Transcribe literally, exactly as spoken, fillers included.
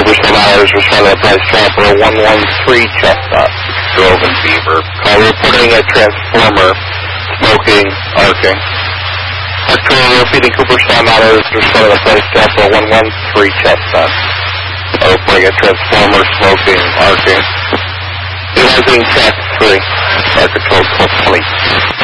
Cooperstown Hours, responding to price Trapper one one three Chestnut, Grove and Beaver. Call reporting a transformer, smoking, arcing. Actually, repeating Cooperstown Hours, responding to price Trapper one one three Chestnut. Call reporting a transformer, smoking, arcing. Utilizing track three, Arc Control twelve twenty.